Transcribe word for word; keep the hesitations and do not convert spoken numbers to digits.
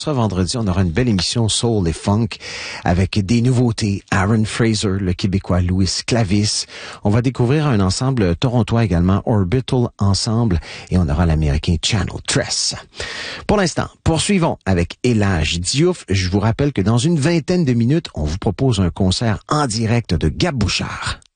Ce vendredi, on aura une belle émission Soul et Funk avec des nouveautés. Aaron Fraser, le Québécois Louis Clavis. On va découvrir un ensemble torontois également, Orbital Ensemble, et on aura l'américain Channel Tress. Pour l'instant, poursuivons avec Elage Diouf. Je vous rappelle que dans une vingtaine de minutes, on vous propose un concert en direct de Gab Bouchard.